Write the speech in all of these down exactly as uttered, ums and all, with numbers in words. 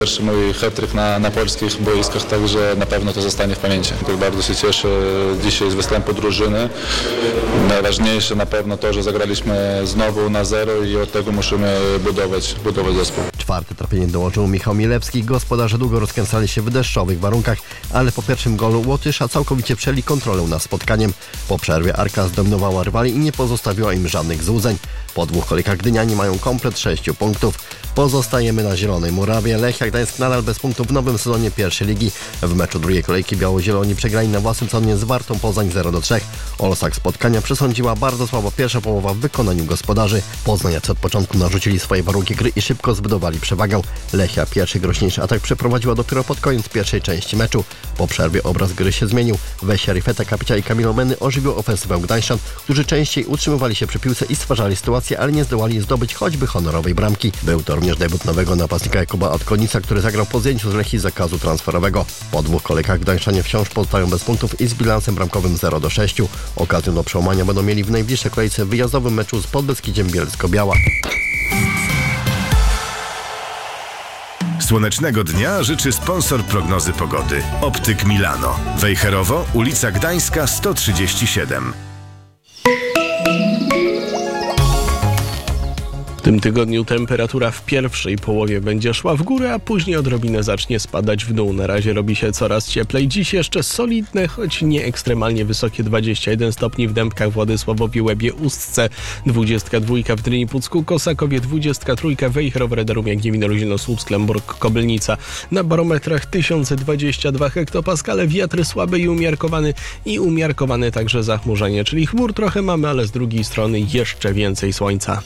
Pierwszy mój hat-trick na, na polskich boiskach, także na pewno to zostanie w pamięci. Bardzo się cieszę dzisiaj z występu drużyny. Najważniejsze na pewno to, że zagraliśmy znowu na zero i od tego musimy budować, budować zespół. Czwarte trafienie dołożył Michał Milewski. Gospodarze długo rozkręcali się w deszczowych warunkach, ale po pierwszym golu Łotysza całkowicie przejęli kontrolę nad spotkaniem. Po przerwie Arka zdominowała rywali i nie pozostawiła im żadnych złudzeń. Po dwóch kolejkach gdyniani mają komplet sześciu punktów. Pozostajemy na Zielonej Murawie. Lechia Gdańsk nadal bez punktów w nowym sezonie pierwszej ligi. W meczu drugiej kolejki biało-zieloni przegrali na własnym stadionie z Wartą Poznań zero do trzech. O losach spotkania przesądziła bardzo słaba pierwsza połowa w wykonaniu gospodarzy. Poznaniacy od początku narzucili swoje warunki gry i szybko zbudowali przewagę. Lechia pierwszy groźniejszy atak przeprowadziła dopiero pod koniec pierwszej części meczu. Po przerwie obraz gry się zmienił. Wesia Rifeta, Kapicia i Kamil Omeny ożywił ofensywę gdańszczan, którzy częściej utrzymywali się przy piłce i stwarzali sytuację, ale nie zdołali zdobyć choćby honorowej bramki. Był to również debiut nowego napastnika Jakuba Odkonica, który zagrał po zdjęciu z Lechii zakazu transferowego. Po dwóch kolejkach gdańszczanie wciąż pozostają bez punktów i z bilansem bramkowym zero do sześciu. Okazję do przełamania będą mieli w najbliższej kolejce w wyjazdowym meczu z Podbeskidziem Bielsko-Biała. Słonecznego dnia życzy sponsor prognozy pogody. Optyk Milano. Wejherowo, ulica Gdańska sto trzydzieści siedem. W tym tygodniu temperatura w pierwszej połowie będzie szła w górę, a później odrobinę zacznie spadać w dół. Na razie robi się coraz cieplej. Dziś jeszcze solidne, choć nie ekstremalnie wysokie dwadzieścia jeden stopni w Dębkach, Władysławowie, Łebie, Ustce, dwadzieścia dwa w Dryni, Pucku, Kosakowie, dwadzieścia trzy, Wejherowo, Rederum, Jagiełło, Luzino, Słupsk, Lemborg, Kobylnica. Na barometrach tysiąc dwadzieścia dwa hektopaskale, wiatr słaby i umiarkowany i umiarkowane także zachmurzenie, czyli chmur trochę mamy, ale z drugiej strony jeszcze więcej słońca.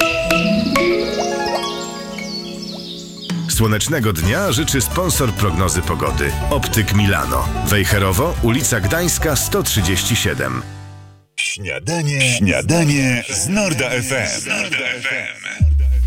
Słonecznego dnia życzy sponsor prognozy pogody. Optyk Milano. Wejherowo, ulica Gdańska sto trzydzieści siedem. Śniadanie, śniadanie z Norda F M.